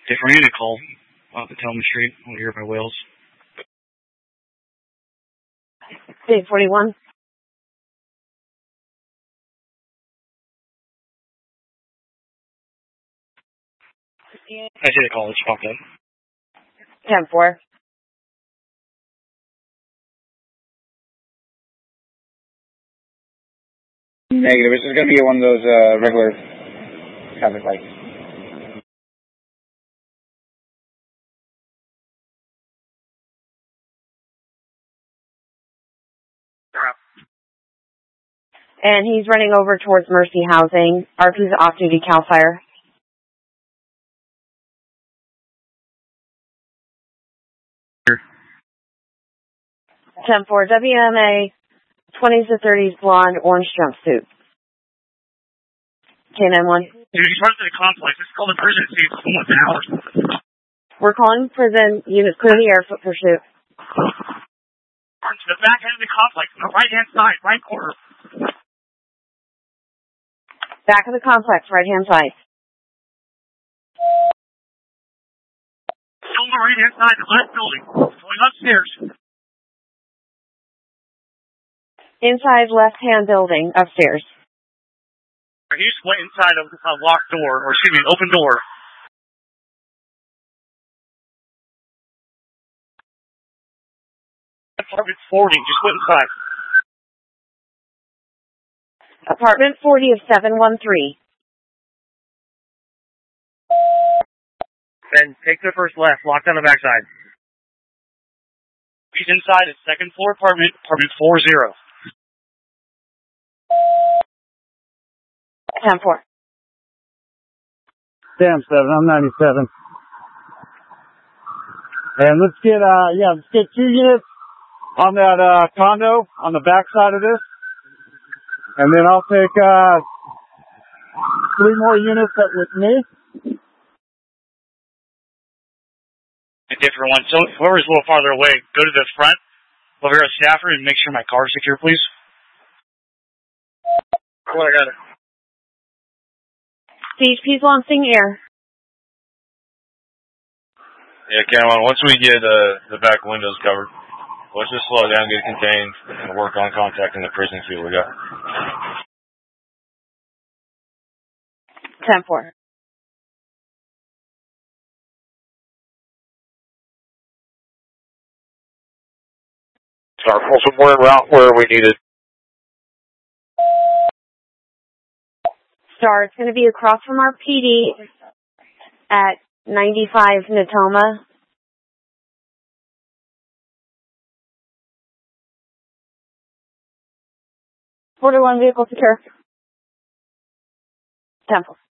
Different unit call off the Tillman Street over here by Wales. Big 41. I did a call. It's popped up. 10-4. Negative. This is going to be one of those regular traffic lights. And he's running over towards Mercy Housing. RP's off-duty CAL FIRE. Here. 10-4. WMA 20s to 30s blonde orange jumpsuit. K91. Dude, he's running to the complex. Let's call the prison and see if someone's out. We're calling prison. Units clear the air, foot pursuit. To the back end of the complex, on the right-hand side, right corner. Back of the complex, right-hand side. Still on the right-hand side, the left building. Going upstairs. Inside left-hand building, upstairs. He just went inside of a locked door, or excuse me, an open door. Apartment 40, just went inside. Apartment 40 of 713. Then take the first left, locked on the backside. He's inside his second floor apartment, apartment 40. 10-4. Damn 7, I'm 97. And let's get 2 units on that condo on the back side of this. And then I'll take 3 more units up with me. A different one. So whoever's a little farther away, go to the front over here at Stafford and make sure my car is secure, please. What I got it. CHP's launching air. Yeah, Cameron, once we get the back windows covered, let's just slow down, get it contained, and work on contacting the prison, see what we got. 10-4. Start full somewhere en route where we need it. Star, it's going to be across from our PD at 95 Natoma. Order 1 vehicle secure. 10-4.